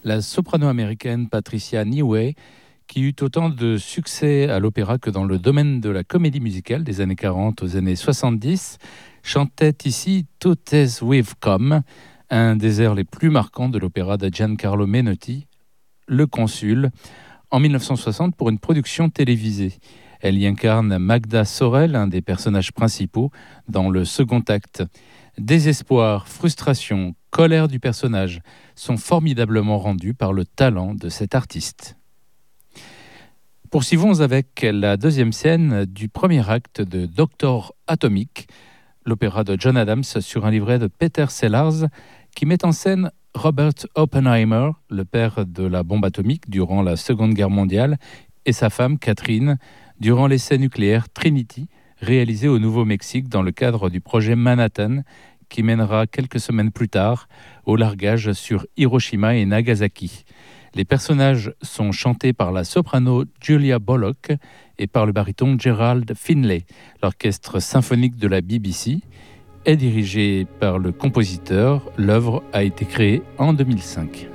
la soprano américaine Patricia Niue, qui eut autant de succès à l'opéra que dans le domaine de la comédie musicale des années 40 aux années 70, chantait ici Tout Is We've Come, un des airs les plus marquants de l'opéra de Giancarlo Menotti, Le Consul, en 1960 pour une production télévisée. Elle y incarne Magda Sorel, un des personnages principaux, dans le second acte. Désespoir, frustration, colère du personnage sont formidablement rendus par le talent de cet artiste. Poursuivons avec la deuxième scène du premier acte de Doctor Atomic, l'opéra de John Adams sur un livret de Peter Sellars, qui met en scène Robert Oppenheimer, le père de la bombe atomique durant la Seconde Guerre mondiale, et sa femme Catherine durant l'essai nucléaire Trinity, réalisé au Nouveau-Mexique dans le cadre du projet Manhattan, qui mènera quelques semaines plus tard au largage sur Hiroshima et Nagasaki. Les personnages sont chantés par la soprano Julia Bullock et par le baryton Gerald Finlay. L'orchestre symphonique de la BBC est dirigé par le compositeur. L'œuvre a été créée en 2005.